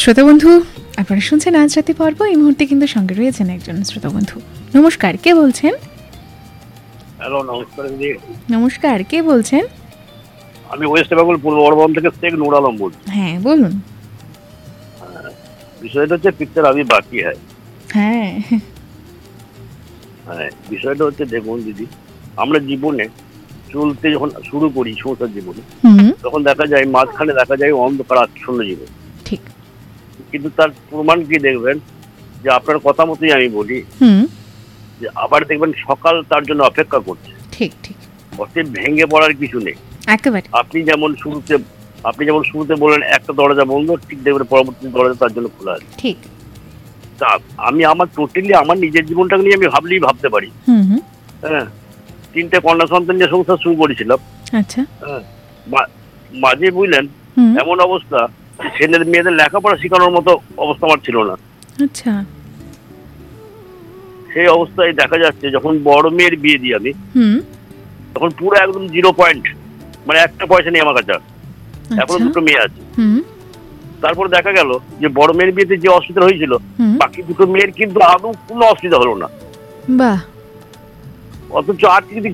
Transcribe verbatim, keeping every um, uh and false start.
শ্রোতা বন্ধু, আপনারা শুনছেন আজ রাতে পর্ব। এই মুহূর্তে কিন্তু সঙ্গে রয়েছেন একজন শ্রোতা বন্ধু। নমস্কার, কে বলছেন? হ্যালো, নমস্কার দিদি। নমস্কার, কে বলছেন? আমি ওয়েস্ট বেঙ্গল পূর্ব বর্ধমান থেকে শেখ নূর আলম বলছি। হ্যাঁ, বলুন। বিষয়টা হচ্ছে পিকচার আমি বাকি হয়। হ্যাঁ হ্যাঁ, বিষয়টা হচ্ছে দেখুন দিদি, আমরা জীবনে চলতে যখন শুরু করি সংসার জীবনে, হুম, তখন দেখা যায় মাঝখানে দেখা যায় অন্ধকার আচ্ছন্ন জীবন। ঠিক। কিন্তু তার প্রমাণ কি দেখবেন, যে আপনার কথা মতোই আমি বলি, হুম, যে আবার দেখবেন সকাল তার জন্য অপেক্ষা করছে। ঠিক ঠিক, অতএব ভেঙে পড়ার কিছু নেই। একেবারে। আপনি যেমন শুরুতে আপনি যেমন শুরুতে বললেন একটা দরজা বন্ধ, ঠিক দেখবেন পরবর্তী দরজা তার জন্য খোলা আছে। ঠিক। তা আমি আমার টোটালি আমার নিজের জীবনটাকে নিয়ে আমি ভাবলেই ভাবতে পারি। হুম হুম, হ্যাঁ, তিনটে কন্যা সন্তান নিয়ে সংসার শুরু করেছিলাম। আচ্ছা। হ্যাঁ, মা- মাঝে বুঝলেন হুম, এমন অবস্থা, ছেলেদের মেয়েদের লেখাপড়া শেখানোর মতো অবস্থা আমার ছিল না। আচ্ছা। সেই অবস্থায় দেখা যাচ্ছে যখন বড় মেয়ের বিয়ে দিই আমি, হুম, তখন পুরো একদম জিরো পয়েন্ট, মানে একটা পয়সা নেই আমার কাছে। এখনো আচ্ছা। দুটো মেয়ে আছে। হুম, তারপর দেখা গেল যে বড় মেয়ের বিয়েতে যে অসুবিধা হয়েছিল, হুম, বাকি দুটো মেয়ের কিন্তু আদৌ কোনো অসুবিধা হলো না। বাহ। অথচ আজ যদি